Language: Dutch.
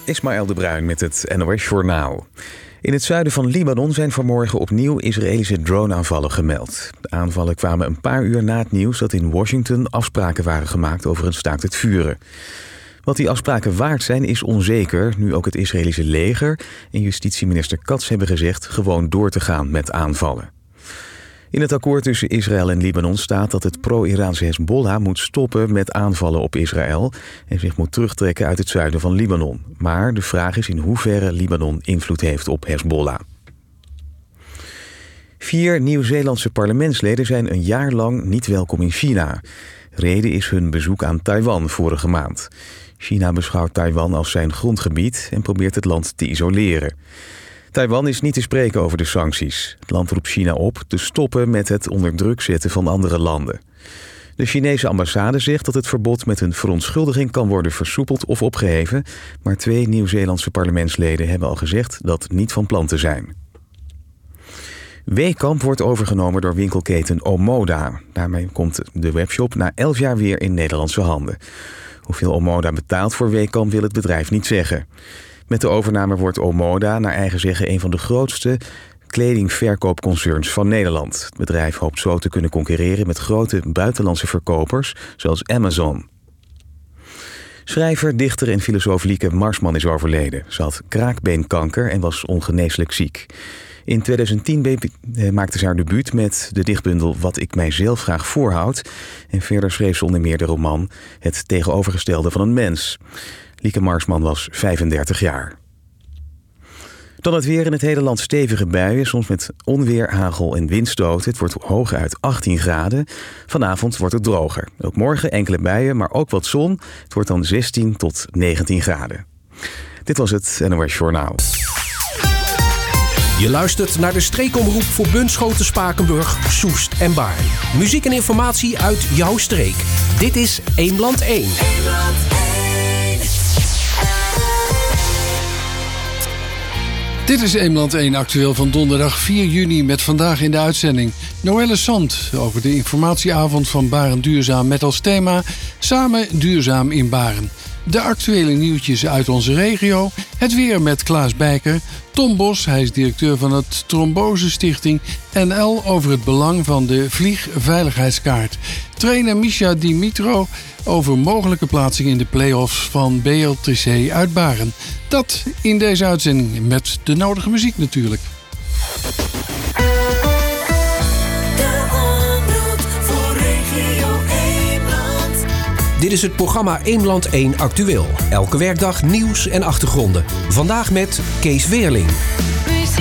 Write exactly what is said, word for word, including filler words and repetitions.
Ismaël de Bruin met het N O S-journaal. In het zuiden van Libanon zijn vanmorgen opnieuw Israëlische droneaanvallen gemeld. De aanvallen kwamen een paar uur na het nieuws dat in Washington afspraken waren gemaakt over een staakt het vuren. Wat die afspraken waard zijn is onzeker, nu ook het Israëlische leger en justitieminister Katz hebben gezegd gewoon door te gaan met aanvallen. In het akkoord tussen Israël en Libanon staat dat het pro-Iraanse Hezbollah moet stoppen met aanvallen op Israël en zich moet terugtrekken uit het zuiden van Libanon. Maar de vraag is in hoeverre Libanon invloed heeft op Hezbollah. Vier Nieuw-Zeelandse parlementsleden zijn een jaar lang niet welkom in China. Reden is hun bezoek aan Taiwan vorige maand. China beschouwt Taiwan als zijn grondgebied en probeert het land te isoleren. Taiwan is niet te spreken over de sancties. Het land roept China op te stoppen met het onder druk zetten van andere landen. De Chinese ambassade zegt dat het verbod met een verontschuldiging kan worden versoepeld of opgeheven, maar twee Nieuw-Zeelandse parlementsleden hebben al gezegd dat niet van plan te zijn. Weekamp wordt overgenomen door winkelketen Omoda. Daarmee komt de webshop na elf jaar weer in Nederlandse handen. Hoeveel Omoda betaalt voor Weekamp wil het bedrijf niet zeggen. Met de overname wordt Omoda naar eigen zeggen een van de grootste kledingverkoopconcerns van Nederland. Het bedrijf hoopt zo te kunnen concurreren met grote buitenlandse verkopers zoals Amazon. Schrijver, dichter en filosoof Lieke Marsman is overleden. Ze had kraakbeenkanker en was ongeneeslijk ziek. In tweeduizend tien maakte ze haar debuut met de dichtbundel Wat ik mijzelf graag voorhoud. En verder schreef ze onder meer de roman Het tegenovergestelde van een mens. Lieke Marsman was vijfendertig jaar. Dan het weer: in het hele land stevige buien, soms met onweer, hagel en windstoten. Het wordt hooguit achttien graden. Vanavond wordt het droger. Ook morgen enkele buien, maar ook wat zon. Het wordt dan zestien tot negentien graden. Dit was het N O S Journaal. Je luistert naar de streekomroep voor Bunschoten, Spakenburg, Soest en Baarn. Muziek en informatie uit jouw streek. Dit is Eemland één. Dit is Eemland één actueel van donderdag vier juni met vandaag in de uitzending Noelle Sant over de informatieavond van Baren Duurzaam met als thema Samen duurzaam in Baren. De actuele nieuwtjes uit onze regio, het weer met Klaas Bijker, Tom Bos, hij is directeur van het Trombose Stichting N L over het belang van de vliegveiligheidskaart. Trainer Misha Dimitro over mogelijke plaatsing in de play-offs van B L T C uit Baren. Dat in deze uitzending met de nodige muziek natuurlijk. Dit is het programma Eemland één Actueel. Elke werkdag nieuws en achtergronden. Vandaag met Kees Weerling.